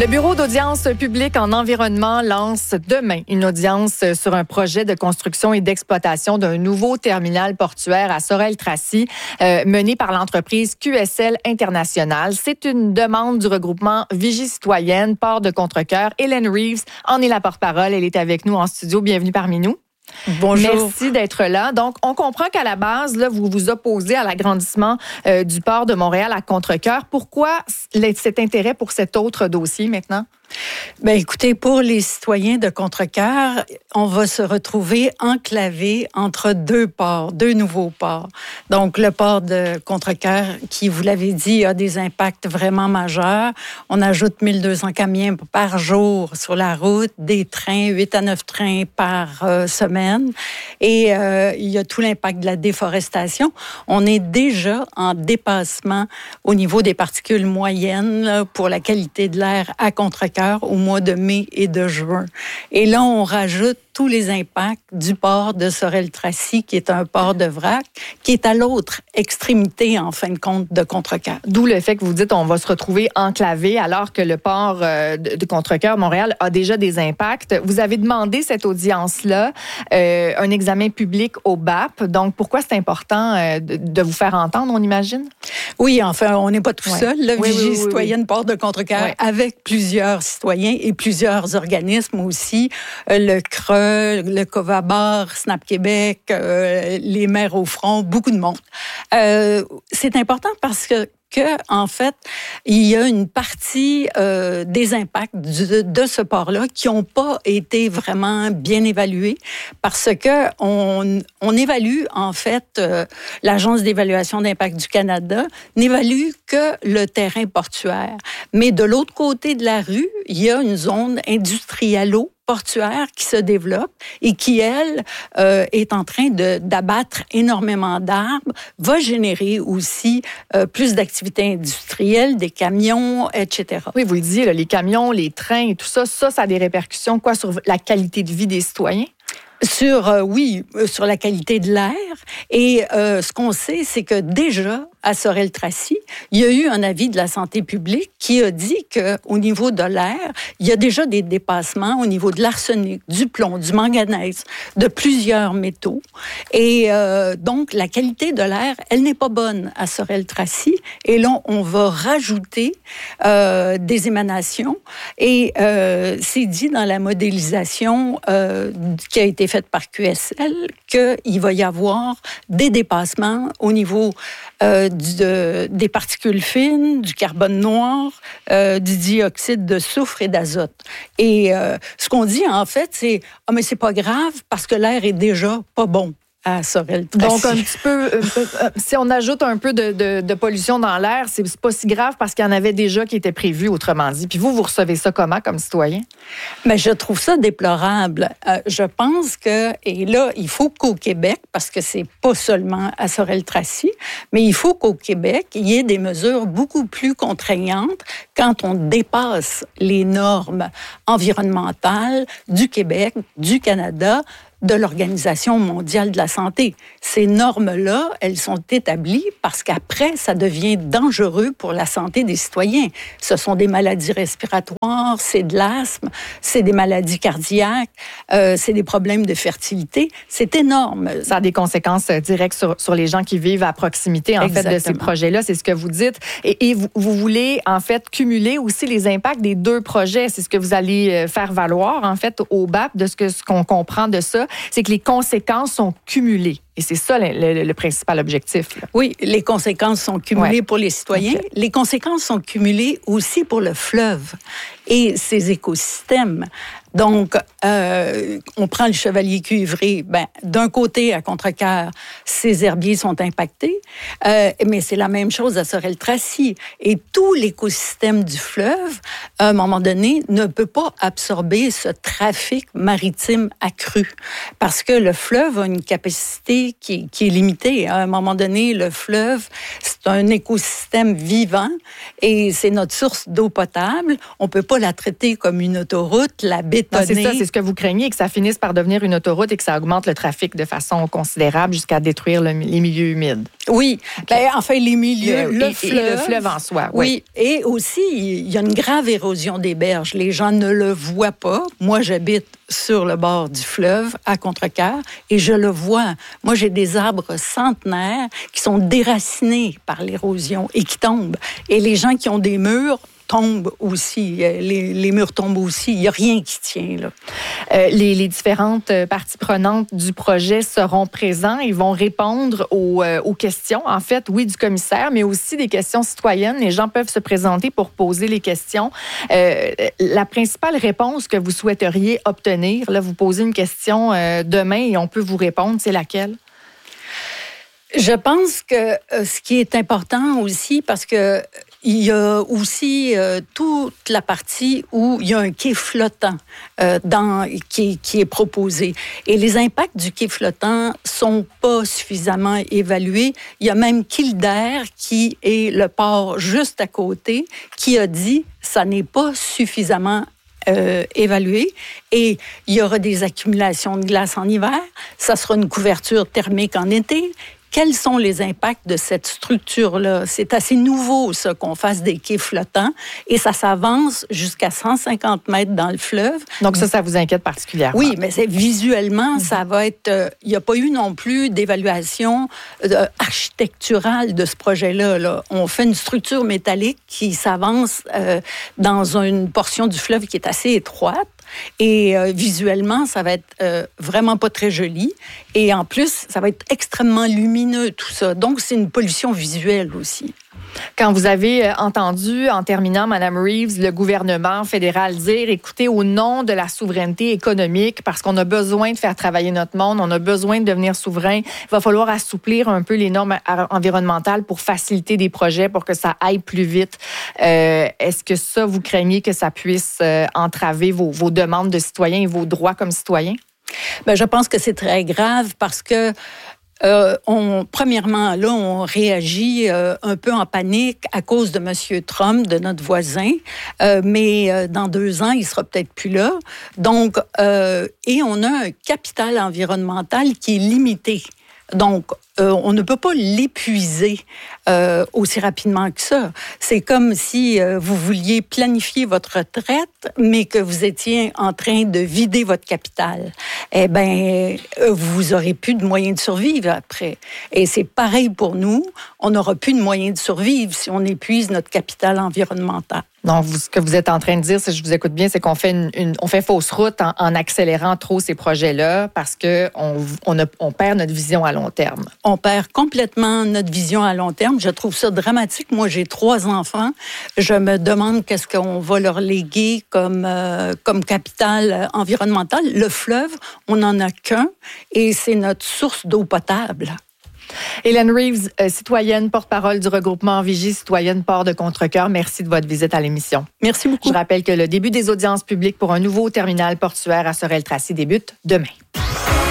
Le Bureau d'audience publique en environnement lance demain une audience sur un projet de construction et d'exploitation d'un nouveau terminal portuaire à Sorel-Tracy mené par l'entreprise QSL International. C'est une demande du regroupement Vigie citoyenne, Port de Contrecœur. Hélène Reeves en est la porte-parole. Elle est avec nous en studio. Bienvenue parmi nous. Bonjour. Merci d'être là. Donc, on comprend qu'à la base, là, vous vous opposez à l'agrandissement du port de Montréal à Contrecœur. Pourquoi cet intérêt pour cet autre dossier maintenant? Bien, écoutez, pour les citoyens de Contrecœur, on va se retrouver enclavés entre deux ports, deux nouveaux ports. Donc, le port de Contrecœur, qui, vous l'avez dit, a des impacts vraiment majeurs. On ajoute 1200 camions par jour sur la route, des trains, 8 à 9 trains par semaine. Et il y a tout l'impact de la déforestation. On est déjà en dépassement au niveau des particules moyennes là, pour la qualité de l'air à Contrecœur au mois de mai et de juin. Et là, on rajoute tous les impacts du port de Sorel-Tracy, qui est un port de vrac, qui est à l'autre extrémité, en fin de compte, de Contrecœur. D'où le fait que vous dites on va se retrouver enclavé, alors que le port de Contrecœur, Montréal, a déjà des impacts. Vous avez demandé cette audience-là, un examen public au BAP. Donc, pourquoi c'est important de vous faire entendre, on imagine? Oui, enfin, on n'est pas tout seul, la Vigie citoyenne Port de Contrecœur, avec plusieurs citoyens et plusieurs organismes aussi, le CRE, le Covabar, Snap Québec, les maires au front, beaucoup de monde. C'est important parce que en fait, il y a une partie des impacts de ce port-là qui n'ont pas été vraiment bien évalués parce que on évalue, en fait, l'Agence d'évaluation d'impact du Canada n'évalue que le terrain portuaire. Mais de l'autre côté de la rue, il y a une zone industriello portuaire qui se développe et qui, elle, est en train d'abattre énormément d'arbres, va générer aussi plus d'activités industrielles, des camions, etc. Oui, vous le disiez, là, les camions, les trains et tout ça, ça a des répercussions quoi sur la qualité de vie des citoyens? Sur la qualité de l'air. Et ce qu'on sait, c'est que déjà, à Sorel-Tracy, il y a eu un avis de la santé publique qui a dit qu'au niveau de l'air, il y a déjà des dépassements au niveau de l'arsenic, du plomb, du manganèse, de plusieurs métaux. Et donc, la qualité de l'air, elle n'est pas bonne à Sorel-Tracy. Et là, on va rajouter des émanations. Et c'est dit dans la modélisation qui a été faite par QSL qu'il va y avoir des dépassements au niveau des particules fines, du carbone noir, du dioxyde de soufre et d'azote. Et ce qu'on dit, en fait, c'est « Ah, mais c'est pas grave parce que l'air est déjà pas bon. » à Sorel-Tracy. Donc, un petit peu, si on ajoute un peu de pollution dans l'air, c'est pas si grave parce qu'il y en avait déjà qui étaient prévus, autrement dit. Puis vous recevez ça comment, comme citoyen? Mais je trouve ça déplorable. Je pense que, et là, il faut qu'au Québec, parce que c'est pas seulement à Sorel-Tracy, mais il faut qu'au Québec, il y ait des mesures beaucoup plus contraignantes quand on dépasse les normes environnementales du Québec, du Canada, de l'Organisation mondiale de la santé. Ces normes-là, elles sont établies parce qu'après, ça devient dangereux pour la santé des citoyens. Ce sont des maladies respiratoires, c'est de l'asthme, c'est des maladies cardiaques, c'est des problèmes de fertilité. C'est énorme. Ça a des conséquences directes sur les gens qui vivent à proximité, en fait, de ces projets-là. C'est ce que vous dites. Et vous voulez, en fait, cumuler aussi les impacts des deux projets. C'est ce que vous allez faire valoir, en fait, au BAP, de ce qu'on comprend de ça. C'est que les conséquences sont cumulées. Et c'est ça le principal objectif. Là. Oui, les conséquences sont cumulées pour les citoyens. Okay. Les conséquences sont cumulées aussi pour le fleuve et ses écosystèmes. Donc, on prend le Chevalier cuivré. Ben, d'un côté, à Contrecœur, ces herbiers sont impactés, mais c'est la même chose à Sorel-Tracy. Et tout l'écosystème du fleuve, à un moment donné, ne peut pas absorber ce trafic maritime accru. Parce que le fleuve a une capacité aussi qui est limité. À un moment donné, le fleuve, c'est un écosystème vivant et c'est notre source d'eau potable. On peut pas la traiter comme une autoroute, la bétonner. C'est ça, c'est ce que vous craignez, que ça finisse par devenir une autoroute et que ça augmente le trafic de façon considérable jusqu'à détruire les milieux humides. Oui, okay. Enfin les milieux, le fleuve en soi. Oui, et aussi, il y a une grave érosion des berges. Les gens ne le voient pas. Moi, j'habite sur le bord du fleuve, à Contrecœur, et je le vois. Moi, j'ai des arbres centenaires qui sont déracinés par l'érosion et qui tombent. Et les gens qui ont des murs tombent aussi. Les murs tombent aussi. Il n'y a rien qui tient, là. Les différentes parties prenantes du projet seront présents. Ils vont répondre aux questions, en fait, oui, du commissaire, mais aussi des questions citoyennes. Les gens peuvent se présenter pour poser les questions. La principale réponse que vous souhaiteriez obtenir, là, vous posez une question demain et on peut vous répondre, c'est laquelle? Je pense que ce qui est important aussi, parce que il y a aussi toute la partie où il y a un quai flottant qui est proposé. Et les impacts du quai flottant sont pas suffisamment évalués. Il y a même Kildare, qui est le port juste à côté, qui a dit ça n'est pas suffisamment évalué et il y aura des accumulations de glace en hiver. Ça sera une couverture thermique en été. Quels sont les impacts de cette structure-là? C'est assez nouveau, ça, qu'on fasse des quais flottants et ça s'avance jusqu'à 150 mètres dans le fleuve. Donc ça vous inquiète particulièrement? Oui, mais visuellement, ça va être... Il n'y a pas eu non plus d'évaluation architecturale de ce projet-là. Là. On fait une structure métallique qui s'avance dans une portion du fleuve qui est assez étroite. Et visuellement, ça va être vraiment pas très joli. Et en plus, ça va être extrêmement lumineux, tout ça. Donc, c'est une pollution visuelle aussi. Quand vous avez entendu, en terminant, Mme Reeves, le gouvernement fédéral dire, écoutez, au nom de la souveraineté économique, parce qu'on a besoin de faire travailler notre monde, on a besoin de devenir souverain, il va falloir assouplir un peu les normes environnementales pour faciliter des projets, pour que ça aille plus vite. Est-ce que ça, vous craignez que ça puisse entraver vos demandes de citoyens et vos droits comme citoyens? Bien, je pense que c'est très grave parce que premièrement, là, on réagit un peu en panique à cause de M. Trump, de notre voisin, mais dans 2 ans, il sera peut-être plus là. Donc, et on a un capital environnemental qui est limité. Donc, on ne peut pas l'épuiser aussi rapidement que ça. C'est comme si vous vouliez planifier votre retraite, mais que vous étiez en train de vider votre capital. Eh bien, vous aurez plus de moyens de survivre après. Et c'est pareil pour nous. On n'aura plus de moyens de survivre si on épuise notre capital environnemental. Donc, ce que vous êtes en train de dire, si je vous écoute bien, c'est qu'on fait on fait fausse route en accélérant trop ces projets-là parce qu'on perd notre vision à long terme. On perd complètement notre vision à long terme. Je trouve ça dramatique. Moi, j'ai 3 enfants. Je me demande qu'est-ce qu'on va leur léguer comme capital environnemental. Le fleuve, on n'en a qu'un et c'est notre source d'eau potable. Hélène Reeves, citoyenne, porte-parole du regroupement Vigie citoyenne Port de Contrecœur, merci de votre visite à l'émission. Merci beaucoup. Je rappelle que le début des audiences publiques pour un nouveau terminal portuaire à Sorel-Tracy débute demain.